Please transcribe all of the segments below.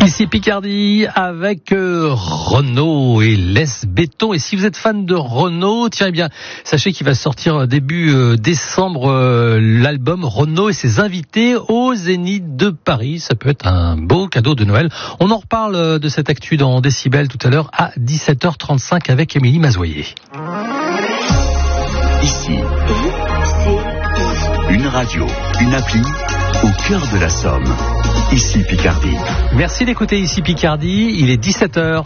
Ici Picardie avec Renaud et Les Béton. Et si vous êtes fan de Renaud, tiens, eh bien, sachez qu'il va sortir début décembre l'album Renaud et ses invités au Zénith de Paris. Ça peut être un beau cadeau de Noël. On en reparle de cette actu dans Décibel tout à l'heure à 17h35 avec Émilie Mazoyer. Ici, une radio, une appli au cœur de la Somme. Ici Picardie. Merci d'écouter Ici Picardie, il est 17h.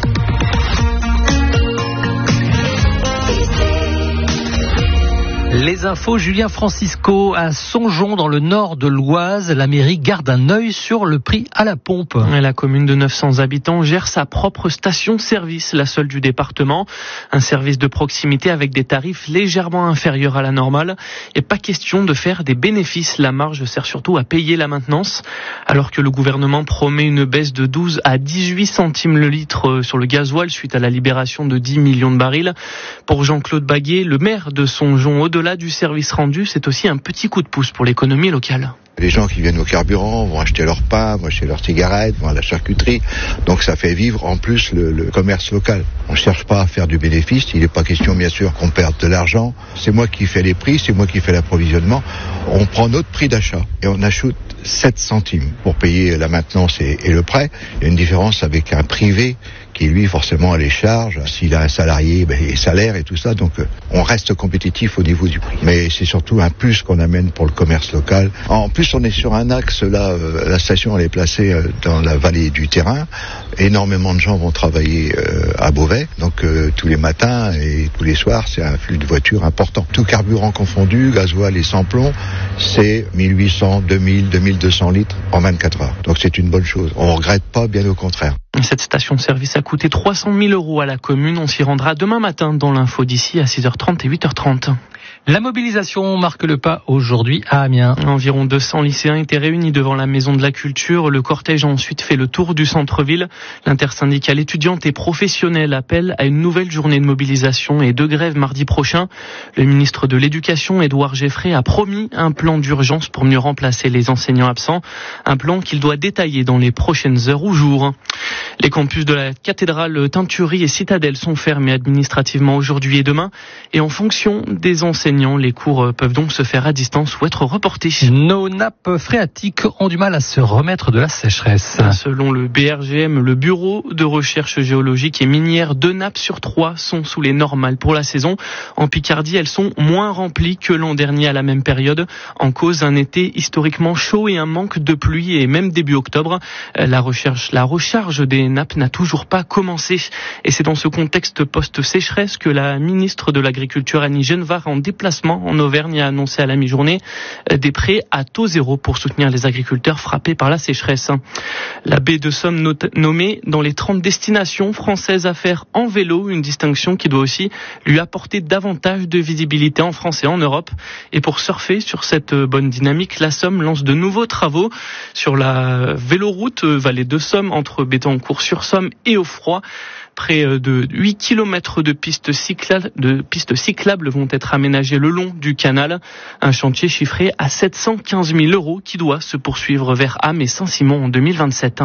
Les infos, Julien Francisco, à Songeon, dans le nord de l'Oise, la mairie garde un œil sur le prix à la pompe. La commune de 900 habitants gère sa propre station-service, la seule du département. Un service de proximité avec des tarifs légèrement inférieurs à la normale. Et pas question de faire des bénéfices. La marge sert surtout à payer la maintenance. Alors que le gouvernement promet une baisse de 12 à 18 centimes le litre sur le gasoil suite à la libération de 10 millions de barils. Pour Jean-Claude Baguet, le maire de Songeon, au-delà du service rendu, c'est aussi un petit coup de pouce pour l'économie locale. Les gens qui viennent au carburant vont acheter leur pain, vont acheter leurs cigarettes, vont à la charcuterie. Donc ça fait vivre en plus le commerce local. On ne cherche pas à faire du bénéfice. Il n'est pas question bien sûr qu'on perde de l'argent. C'est moi qui fais les prix, c'est moi qui fais l'approvisionnement. On prend notre prix d'achat et on ajoute 7 centimes pour payer la maintenance et le prêt. Il y a une différence avec un privé qui lui forcément a les charges. S'il a un salarié, les salaires et tout ça. Donc on reste compétitif au niveau du prix. Mais c'est surtout un plus qu'on amène pour le commerce local. En plus, on est sur un axe là, la station elle est placée dans la vallée du Terrain. Énormément de gens vont travailler à Beauvais, donc tous les matins et tous les soirs, c'est un flux de voitures important. Tout carburant confondu, gasoil et sans plomb, c'est 1800, 2000, 2200 litres en 24 heures. Donc c'est une bonne chose. On ne regrette pas, bien au contraire. Cette station-service a coûté 300 000 € à la commune. On s'y rendra demain matin dans l'info d'ici à 6h30 et 8h30. La mobilisation marque le pas aujourd'hui à Amiens. Environ 200 lycéens étaient réunis devant la Maison de la Culture. Le cortège a ensuite fait le tour du centre-ville. L'intersyndicale étudiante et professionnelle appelle à une nouvelle journée de mobilisation et de grève mardi prochain. Le ministre de l'Éducation, Édouard Geffray, a promis un plan d'urgence pour mieux remplacer les enseignants absents. Un plan qu'il doit détailler dans les prochaines heures ou jours. Les campus de la cathédrale Teinturie et Citadelle sont fermés administrativement aujourd'hui et demain. Et en fonction des enseignants, les cours peuvent donc se faire à distance ou être reportés. Nos nappes phréatiques ont du mal à se remettre de la sécheresse. Selon le BRGM, le Bureau de recherche géologique et minière, 2 nappes sur 3 sont sous les normales pour la saison. En Picardie, elles sont moins remplies que l'an dernier à la même période. En cause, un été historiquement chaud et un manque de pluie, et même début octobre. La recharge des nappes n'a toujours pas commencé. Et c'est dans ce contexte post-sécheresse que la ministre de l'Agriculture, Annie Genevard, en déplacement en Auvergne, a annoncé à la mi-journée des prêts à taux zéro pour soutenir les agriculteurs frappés par la sécheresse. La baie de Somme nommée dans les 30 destinations françaises à faire en vélo, une distinction qui doit aussi lui apporter davantage de visibilité en France et en Europe. Et pour surfer sur cette bonne dynamique, la Somme lance de nouveaux travaux sur la véloroute Vallée de Somme entre Béthencourt-sur-Somme et Offroy. Près de 8 km de pistes cyclables vont être aménagées le long du canal. Un chantier chiffré à 715 000 € qui doit se poursuivre vers Ham et Saint-Simon en 2027.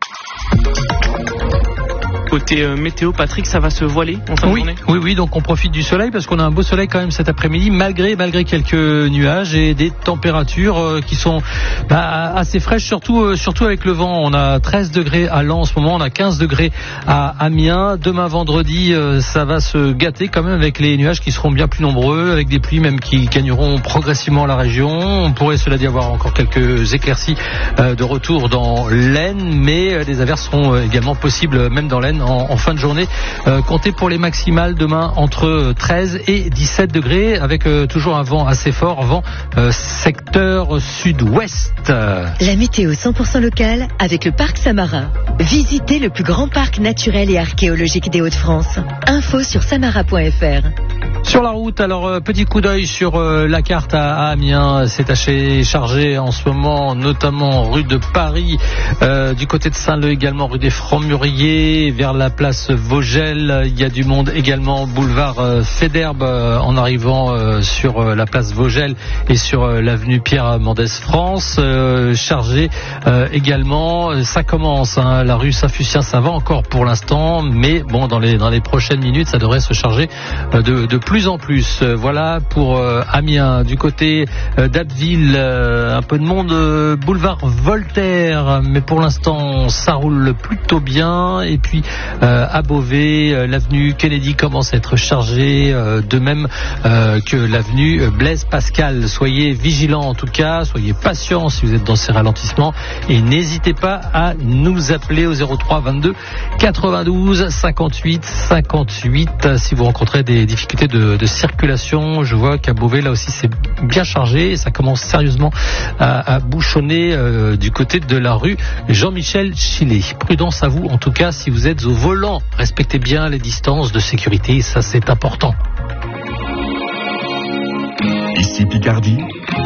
Côté météo, Patrick, ça va se voiler en fin de journée ? Oui, donc on profite du soleil parce qu'on a un beau soleil quand même cet après-midi, malgré quelques nuages et des températures qui sont assez fraîches, surtout avec le vent. On a 13 degrés à Lens en ce moment, on a 15 degrés à Amiens. Demain vendredi, ça va se gâter quand même avec les nuages qui seront bien plus nombreux, avec des pluies même qui gagneront progressivement la région. On pourrait cela dit avoir encore quelques éclaircies de retour dans l'Aisne, mais les averses seront également possibles même dans l'Aisne en fin de journée. Comptez pour les maximales demain entre 13 et 17 degrés avec toujours un vent assez fort, vent secteur sud-ouest. La météo 100% locale avec le parc Samara. Visitez le plus grand parc naturel et archéologique des Hauts-de-France. Info sur samara.fr. Sur la route, alors petit coup d'œil sur la carte à Amiens, c'est assez chargé en ce moment, notamment rue de Paris, du côté de Saint-Leu également, rue des Francs-Muriers, vers la place Vogel, il y a du monde également, boulevard Féderbe en arrivant sur la place Vogel et sur l'avenue Pierre-Mendès-France, chargé également, ça commence, la rue Saint-Fucien, ça va encore pour l'instant, mais bon, dans les prochaines minutes, ça devrait se charger de plus en plus. Voilà pour Amiens. Du côté d'Abbeville, un peu de monde, boulevard Voltaire, mais pour l'instant ça roule plutôt bien. Et puis à Beauvais, l'avenue Kennedy commence à être chargée, de même que l'avenue Blaise Pascal. Soyez vigilants en tout cas, soyez patients si vous êtes dans ces ralentissements et n'hésitez pas à nous appeler au 03 22 92 58 58 si vous rencontrez des difficultés de circulation. Je vois qu'à Beauvais, là aussi, c'est bien chargé et ça commence sérieusement à bouchonner du côté de la rue Jean-Michel Chillet. Prudence à vous, en tout cas, si vous êtes au volant. Respectez bien les distances de sécurité, ça c'est important. Ici Picardie,